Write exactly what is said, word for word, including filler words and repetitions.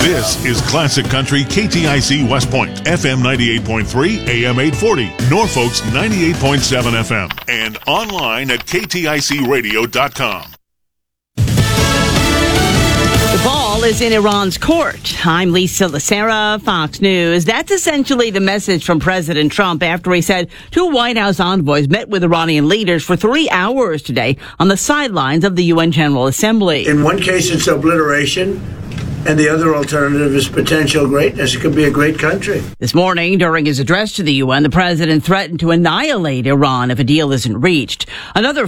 This is Classic Country K T I C West Point, F M ninety-eight point three, A M eight forty, Norfolk's ninety-eight point seven F M, and online at K T I C radio dot com. The ball is in Iran's court. I'm Lisa Lacera, Fox News. That's essentially the message from President Trump after he said two White House envoys met with Iranian leaders for three hours today on the sidelines of the U N General Assembly. In one case, it's obliteration, and the other alternative is potential greatness. It could be a great country. This morning, during his address to the U N, the president threatened to annihilate Iran if a deal isn't reached. Another